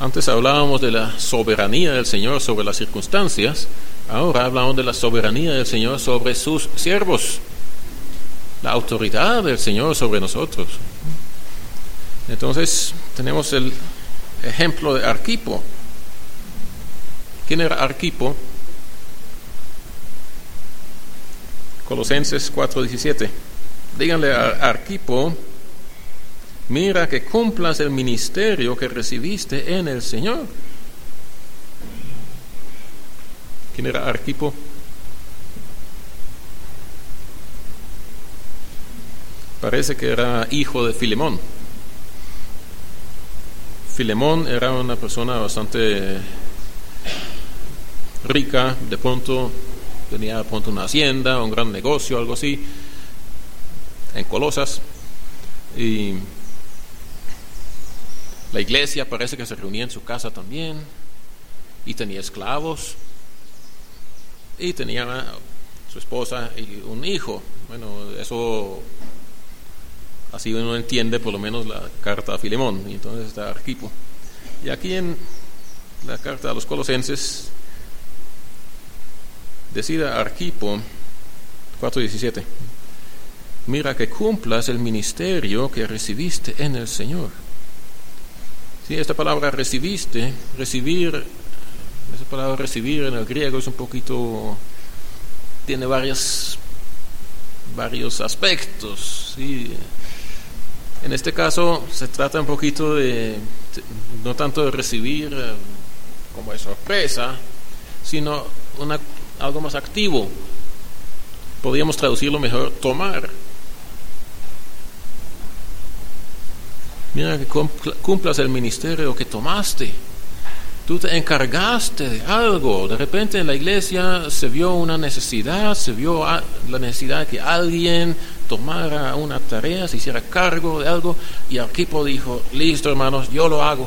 Antes hablábamos de la soberanía del Señor sobre las circunstancias, ahora hablamos de la soberanía del Señor sobre sus siervos, la autoridad del Señor sobre nosotros. Entonces tenemos el ejemplo de Arquipo. ¿Quién era Arquipo? Colosenses 4:17. Díganle a Arquipo: mira que cumplas el ministerio que recibiste en el Señor. ¿Quién era Arquipo? Parece que era hijo de Filemón. Filemón era una persona bastante rica, de pronto tenía de pronto una hacienda, un gran negocio, algo así, en Colosas, y la iglesia parece que se reunía en su casa también, y tenía esclavos, y tenía su esposa y un hijo. Bueno, eso así uno entiende por lo menos la carta a Filemón, y entonces está Arquipo. Y aquí en la carta a los Colosenses decía Arquipo 4:17: mira que cumplas el ministerio que recibiste en el Señor. Sí, esta palabra recibiste, recibir, esa palabra recibir en el griego es un poquito, tiene varios aspectos, ¿sí? En este caso se trata un poquito de, no tanto de recibir como de sorpresa, sino algo más activo. Podríamos traducirlo mejor: tomar. Mira que cumplas el ministerio que tomaste. Tú te encargaste de algo. De repente en la iglesia se vio una necesidad, se vio la necesidad de que alguien tomara una tarea, se hiciera cargo de algo, y Arquipo dijo: listo, hermanos, yo lo hago.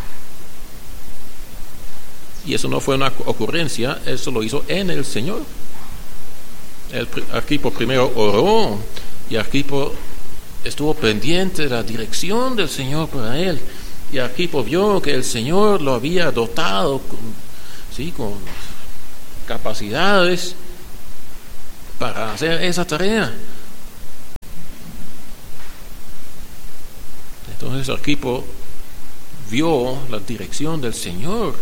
Y eso no fue una ocurrencia, eso lo hizo en el Señor. Arquipo primero oró, y Arquipo estuvo pendiente de la dirección del Señor para él, y Arquipo vio que el Señor lo había dotado con capacidades para hacer esa tarea. Entonces Arquipo vio la dirección del Señor,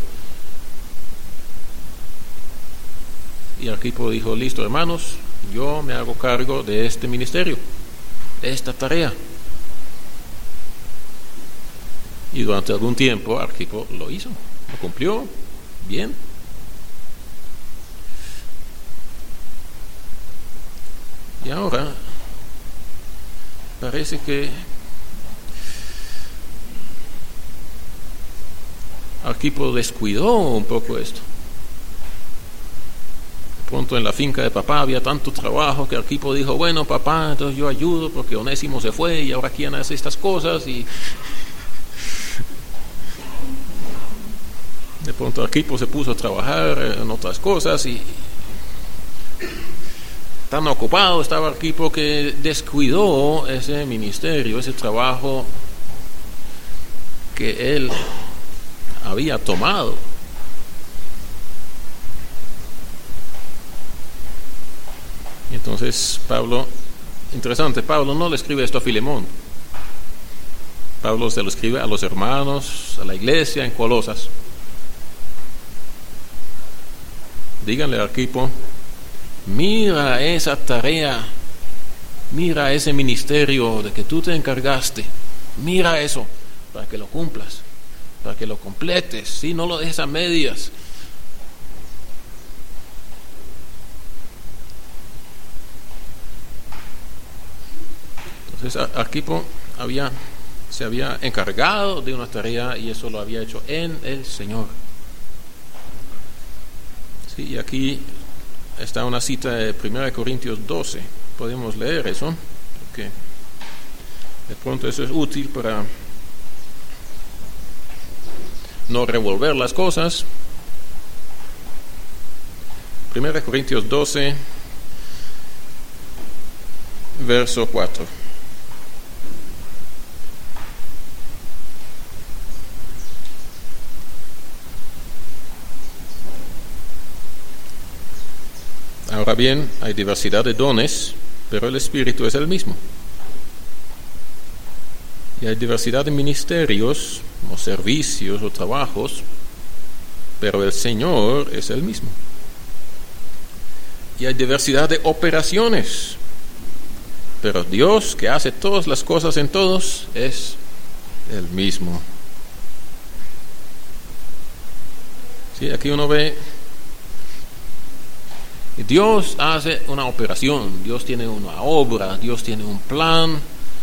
y Arquipo dijo: listo, hermanos, yo me hago cargo de este ministerio, de esta tarea. Y durante algún tiempo Arquipo lo hizo, lo cumplió bien. Y ahora parece que Arquipo descuidó un poco esto. De pronto en la finca de papá había tanto trabajo que Arquipo dijo: bueno, papá, entonces yo ayudo porque Onésimo se fue y ahora quién hace estas cosas. Y de pronto Arquipo se puso a trabajar en otras cosas, y tan ocupado estaba Arquipo que descuidó ese ministerio, ese trabajo que él había tomado. Y entonces Pablo, interesante, Pablo no le escribe esto a Filemón. Pablo se lo escribe a los hermanos, a la iglesia en Colosas. Díganle a Arquipo: mira esa tarea, mira ese ministerio de que tú te encargaste, mira eso, para que lo cumplas, para que lo completes, ¿sí? No lo dejes a medias. Entonces Arquipo se había encargado de una tarea, y eso lo había hecho en el Señor. Sí, y aquí está una cita de 1 Corintios 12. Podemos leer eso, porque de pronto eso es útil para no revolver las cosas. 1 Corintios 12, verso 4. Ahora bien, hay diversidad de dones, pero el Espíritu es el mismo. Y hay diversidad de ministerios, o servicios, o trabajos, pero el Señor es el mismo. Y hay diversidad de operaciones, pero Dios, que hace todas las cosas en todos, es el mismo. Sí, aquí uno ve, Dios hace una operación, Dios tiene una obra, Dios tiene un plan.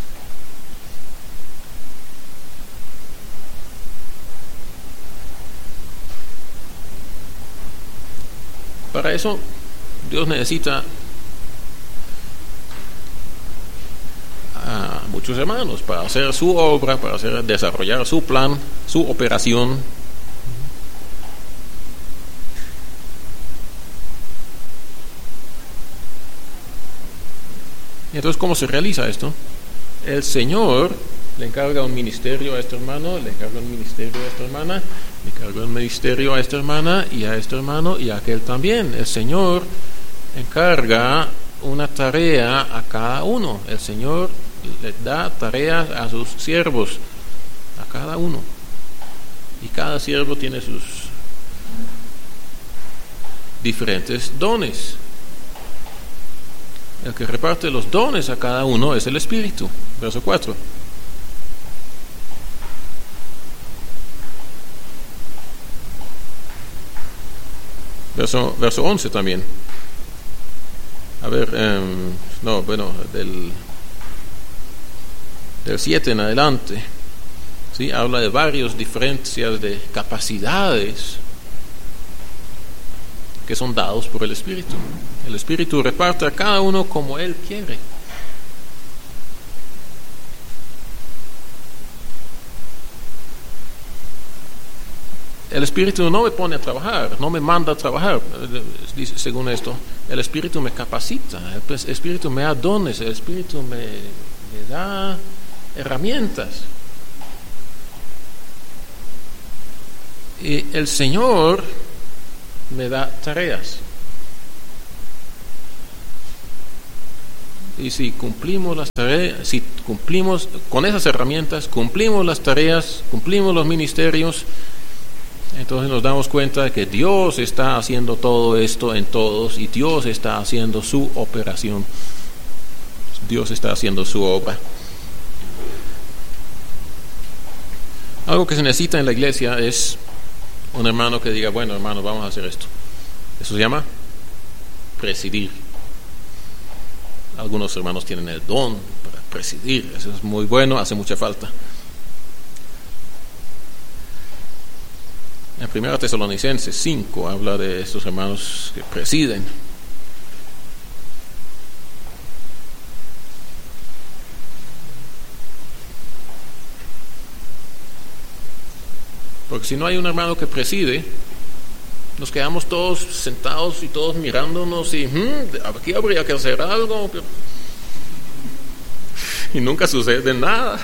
Para eso, Dios necesita a muchos hermanos para hacer su obra, para desarrollar su plan, su operación. Y entonces, ¿cómo se realiza esto? El Señor le encarga un ministerio a este hermano, le encarga un ministerio a esta hermana, le encarga un ministerio a esta hermana y a este hermano y a aquel también. El Señor encarga una tarea a cada uno. El Señor le da tareas a sus siervos, a cada uno. Y cada siervo tiene sus diferentes dones. El que reparte los dones a cada uno es el Espíritu. Verso 4. Verso 11 también. A ver, del 7 en adelante, ¿sí? Habla de varias diferencias de capacidades que son dados por el Espíritu. El Espíritu reparte a cada uno como Él quiere. El Espíritu no me pone a trabajar, no me manda a trabajar, según esto. El Espíritu me capacita, el Espíritu me da dones, el Espíritu me da herramientas. Y el Señor me da tareas. Y si cumplimos las tareas, si cumplimos con esas herramientas, cumplimos las tareas, cumplimos los ministerios, entonces nos damos cuenta de que Dios está haciendo todo esto en todos y Dios está haciendo su operación. Dios está haciendo su obra. Algo que se necesita en la iglesia es un hermano que diga, bueno, hermano, vamos a hacer esto. Eso se llama presidir. Algunos hermanos tienen el don para presidir. Eso es muy bueno, hace mucha falta. En 1 Tesalonicenses 5 habla de estos hermanos que presiden. Porque si no hay un hermano que preside, nos quedamos todos sentados y todos mirándonos y aquí habría que hacer algo. Y nunca sucede nada.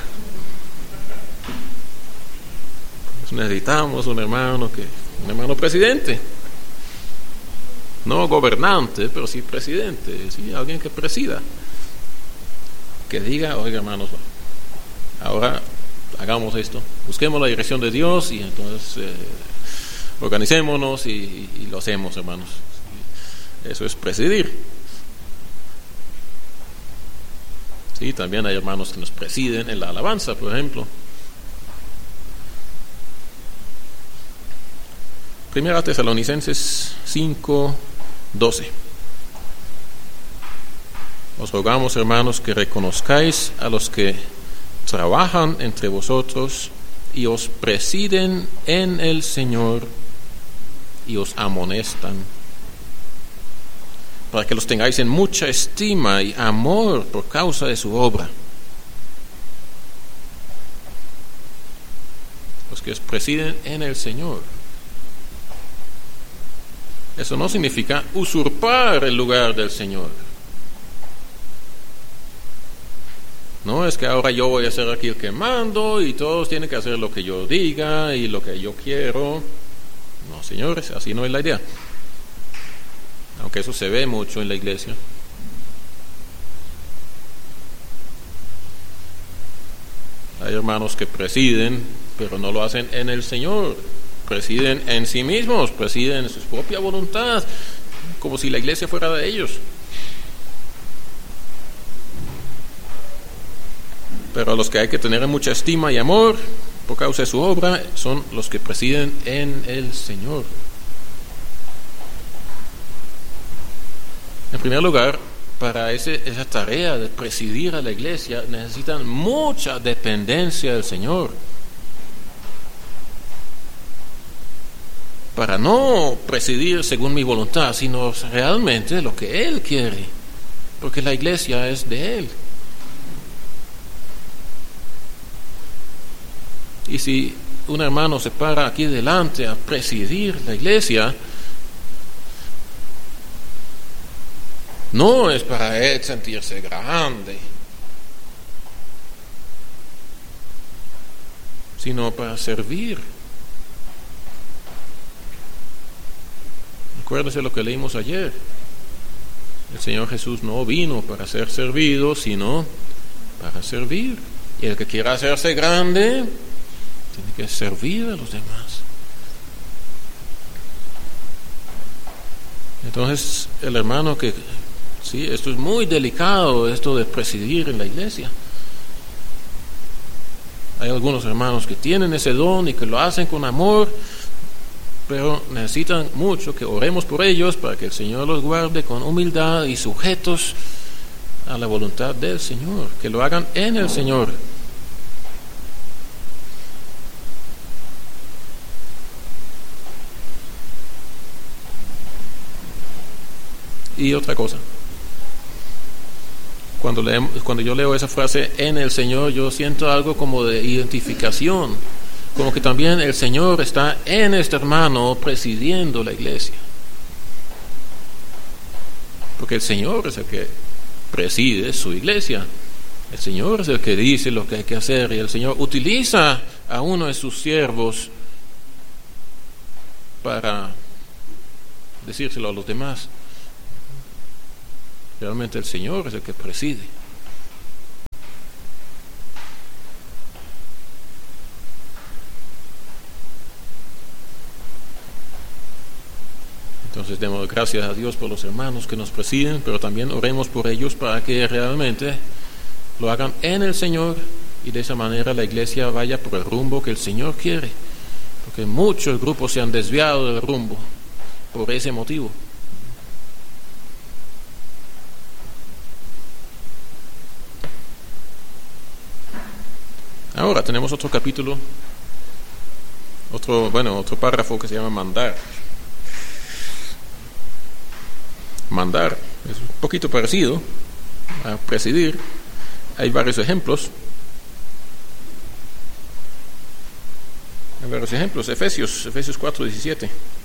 Necesitamos un hermano presidente, no gobernante, pero sí presidente, sí, alguien que presida, que diga, oiga, hermanos, ahora hagamos esto, busquemos la dirección de Dios y entonces organicémonos y lo hacemos, hermanos. Eso es presidir. Sí, también hay hermanos que nos presiden en la alabanza, por ejemplo. 1 Tesalonicenses 5:12. Os rogamos, hermanos, que reconozcáis a los que trabajan entre vosotros y os presiden en el Señor y os amonestan, para que los tengáis en mucha estima y amor por causa de su obra. Los que os presiden en el Señor. Eso no significa usurpar el lugar del Señor. No es que ahora yo voy a ser aquí el que mando y todos tienen que hacer lo que yo diga y lo que yo quiero. No, señores, así no es la idea. aunque eso se ve mucho en la iglesia. Hay hermanos que presiden, pero no lo hacen en el Señor. Presiden en sí mismos, presiden en su propia voluntad, como si la iglesia fuera de ellos. Pero los que hay que tener mucha estima y amor por causa de su obra son los que presiden en el Señor. En primer lugar, para esa tarea de presidir a la iglesia necesitan mucha dependencia del Señor. Para no presidir según mi voluntad, sino realmente lo que Él quiere, porque la iglesia es de Él. Y si un hermano se para aquí delante a presidir la iglesia, no es para él sentirse grande, sino para servir. Acuérdese lo que leímos ayer. El Señor Jesús no vino para ser servido, sino para servir. Y el que quiera hacerse grande tiene que servir a los demás. Entonces, el hermano que... Sí, esto es muy delicado, esto de presidir en la iglesia. Hay algunos hermanos que tienen ese don y que lo hacen con amor, pero necesitan mucho que oremos por ellos para que el Señor los guarde con humildad y sujetos a la voluntad del Señor, que lo hagan en el Señor. Y otra cosa, cuando yo leo esa frase en el Señor, yo siento algo como de identificación, como que también el Señor está en este hermano presidiendo la iglesia, porque el Señor es el que preside su iglesia, el Señor es el que dice lo que hay que hacer, y el Señor utiliza a uno de sus siervos para decírselo a los demás. Realmente el Señor es el que preside. Entonces demos gracias a Dios por los hermanos que nos presiden, pero también oremos por ellos para que realmente lo hagan en el Señor y de esa manera la iglesia vaya por el rumbo que el Señor quiere, porque muchos grupos se han desviado del rumbo por ese motivo. Ahora tenemos otro capítulo, otro párrafo que se llama mandar. Mandar es un poquito parecido a presidir. Hay varios ejemplos. Efesios 4:17.